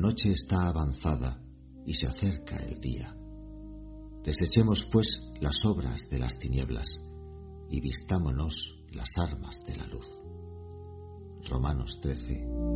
noche está avanzada y se acerca el día. Desechemos, pues, las obras de las tinieblas y vistámonos las armas de la luz. Romanos 13.